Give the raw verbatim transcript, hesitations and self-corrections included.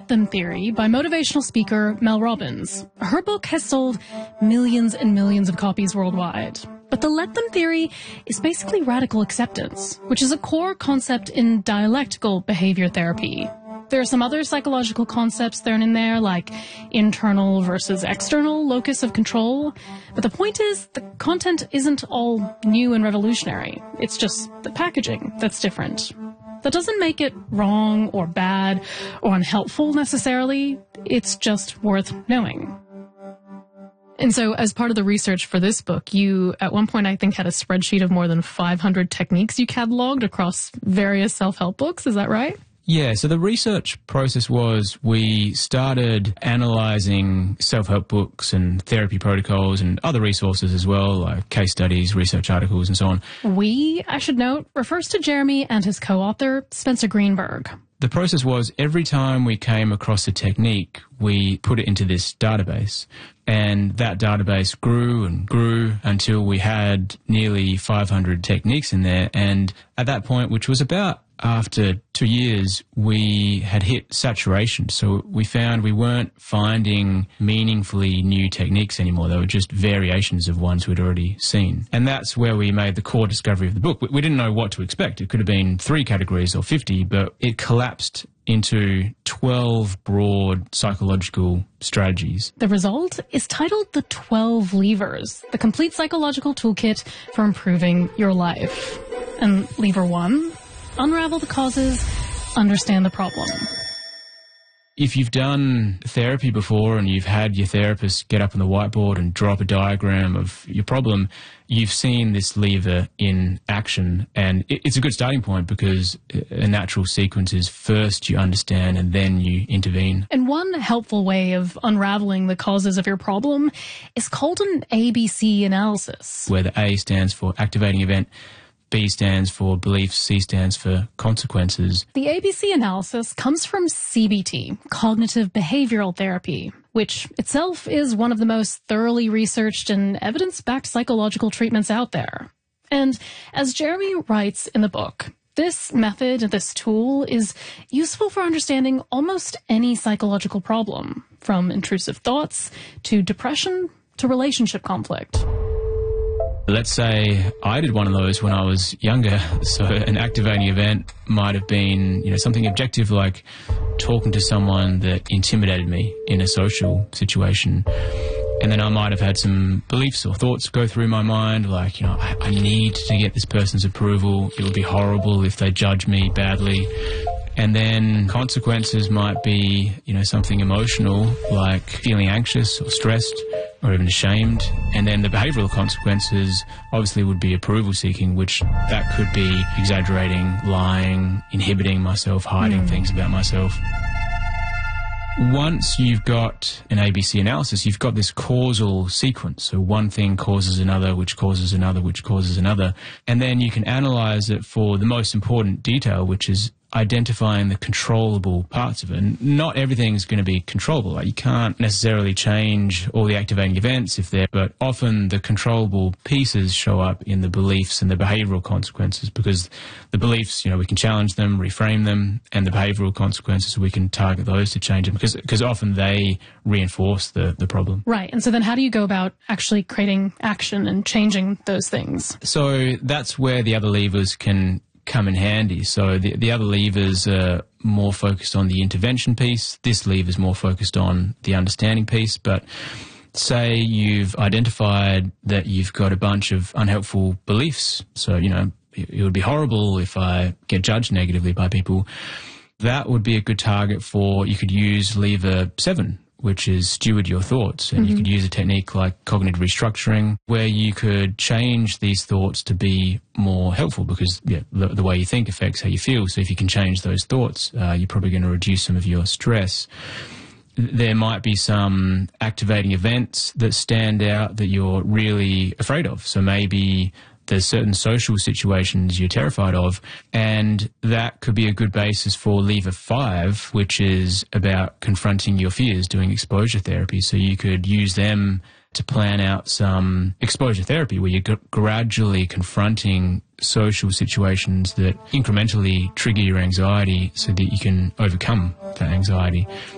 Them Theory by motivational speaker Mel Robbins. Her book has sold millions and millions of copies worldwide. But the Let Them Theory is basically radical acceptance, which is a core concept in dialectical behavior therapy. There are some other psychological concepts thrown in there, like internal versus external locus of control. But the point is, the content isn't all new and revolutionary. It's just the packaging that's different. That doesn't make it wrong or bad or unhelpful necessarily. It's just worth knowing. And so as part of the research for this book, you at one point I think had a spreadsheet of more than five hundred techniques you cataloged across various self-help books. Is that right? Yeah, so the research process was we started analysing self-help books and therapy protocols and other resources as well, like case studies, research articles and so on. We, I should note, refers to Jeremy and his co-author, Spencer Greenberg. The process was every time we came across a technique, we put it into this database. And that database grew and grew until we had nearly five hundred techniques in there. And at that point, which was about after two years, we had hit saturation. So we found we weren't finding meaningfully new techniques anymore. They were just variations of ones we'd already seen. And that's where we made the core discovery of the book. We didn't know what to expect. It could have been three categories or fifty, but it collapsed into twelve broad psychological strategies. The result is titled The twelve Levers, the complete psychological toolkit for improving your life. And lever one, unravel the causes, understand the problem. If you've done therapy before and you've had your therapist get up on the whiteboard and draw up a diagram of your problem, you've seen this lever in action. And it's a good starting point because a natural sequence is first you understand and then you intervene. And one helpful way of unraveling the causes of your problem is called an A B C analysis, where the A stands for activating event, B stands for beliefs, C stands for consequences. The A B C analysis comes from C B T, cognitive behavioral therapy, which itself is one of the most thoroughly researched and evidence-backed psychological treatments out there. And as Jeremy writes in the book, this method, this tool, is useful for understanding almost any psychological problem, from intrusive thoughts to depression to relationship conflict. Let's say I did one of those when I was younger. So an activating event might have been, you know, something objective like talking to someone that intimidated me in a social situation. And then I might have had some beliefs or thoughts go through my mind like, you know, I, I need to get this person's approval. It would be horrible if they judge me badly. And then consequences might be, you know, something emotional like feeling anxious or stressed or even ashamed. And then the behavioural consequences obviously would be approval seeking, which that could be exaggerating, lying, inhibiting myself, hiding mm. things about myself. Once you've got an A B C analysis, you've got this causal sequence. So one thing causes another, which causes another, which causes another. And then you can analyse it for the most important detail, which is identifying the controllable parts of it. And not everything's going to be controllable. Like you can't necessarily change all the activating events if they're, but often the controllable pieces show up in the beliefs and the behavioural consequences, because the beliefs, you know, we can challenge them, reframe them, and the behavioural consequences, we can target those to change them, because because often they reinforce the, the problem. Right. And so then how do you go about actually creating action and changing those things? So that's where the other levers can come in handy. So the, the other levers are more focused on the intervention piece. This lever is more focused on the understanding piece. But say you've identified that you've got a bunch of unhelpful beliefs. So, you know, it, it would be horrible if I get judged negatively by people. That would be a good target for, you could use lever seven, which is steward your thoughts. And mm-hmm. you could use a technique like cognitive restructuring, where you could change these thoughts to be more helpful, because yeah, the, the way you think affects how you feel. So if you can change those thoughts, uh, you're probably going to reduce some of your stress. There might be some activating events that stand out that you're really afraid of. So maybe there's certain social situations you're terrified of, and that could be a good basis for lever five, which is about confronting your fears, doing exposure therapy. So you could use them to plan out some exposure therapy where you're g- gradually confronting social situations that incrementally trigger your anxiety so that you can overcome that anxiety.